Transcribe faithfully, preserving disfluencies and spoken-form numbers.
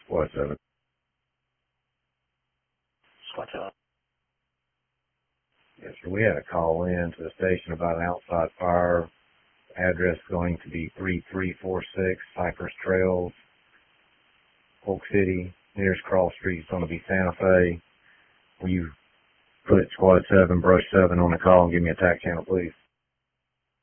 Squad seven. Squad seven. Yes, sir. We had a call in to the station about an outside fire. Address going to be three three four six Cypress Trails, Polk City. Nearest cross street is going to be Santa Fe. Will you put Squad seven, Brush seven on the call and give me a tac channel, please?